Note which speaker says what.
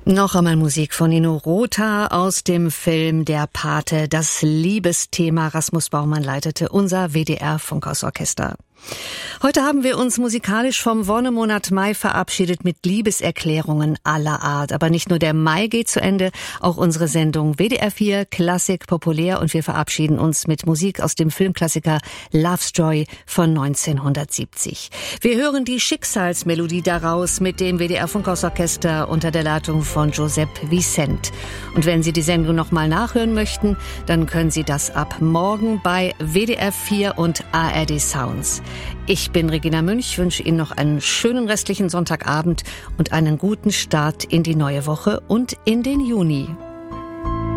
Speaker 1: Noch einmal Musik von Nino Rota aus dem Film Der Pate. Das Liebesthema. Rasmus Baumann leitete unser WDR-Funkhausorchester. Heute haben wir uns musikalisch vom Wonnemonat Mai verabschiedet mit Liebeserklärungen aller Art. Aber nicht nur der Mai geht zu Ende, auch unsere Sendung WDR 4 Klassik populär, und wir verabschieden uns mit Musik aus dem Filmklassiker Lovejoy von 1970. Wir hören die Schicksalsmelodie daraus mit dem WDR Funkhausorchester unter der Leitung von Giuseppe Vicent. Und wenn Sie die Sendung nochmal nachhören möchten, dann können Sie das ab morgen bei WDR 4 und ARD Sounds. Ich bin Regina Münch, wünsche Ihnen noch einen schönen restlichen Sonntagabend und einen guten Start in die neue Woche und in den Juni.